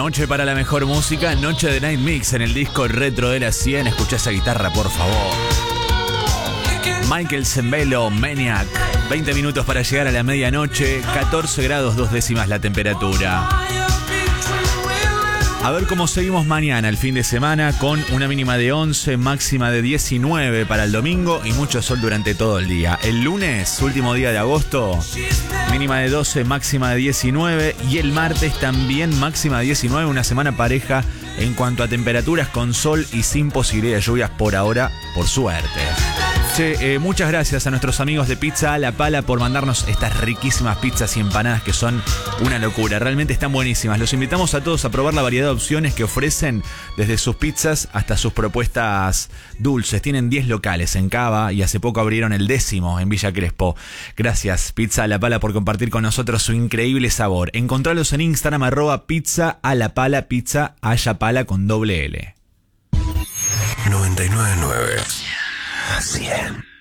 Noche para la mejor música, noche de Night Mix en el disco retro de la 100. Escucha esa guitarra, por favor. Michael Zembello, Maniac. 20 minutos para llegar a la medianoche. 14 grados 2 décimas la temperatura. A ver cómo seguimos mañana, el fin de semana, con una mínima de 11, máxima de 19 para el domingo y mucho sol durante todo el día. El lunes, último día de agosto, mínima de 12, máxima de 19. Y el martes también máxima de 19, una semana pareja en cuanto a temperaturas, con sol y sin posibilidad de lluvias por ahora, por suerte. Muchas gracias a nuestros amigos de Pizza a la Pala por mandarnos estas riquísimas pizzas y empanadas que son una locura. Realmente están buenísimas. Los invitamos a todos a probar la variedad de opciones que ofrecen, desde sus pizzas hasta sus propuestas dulces. Tienen 10 locales en Cava y hace poco abrieron el 10º en Villa Crespo. Gracias, Pizza a la Pala, por compartir con nosotros su increíble sabor. Encontralos en Instagram, @pizza a la pala, pizza haya pala con doble L. 99.9 100.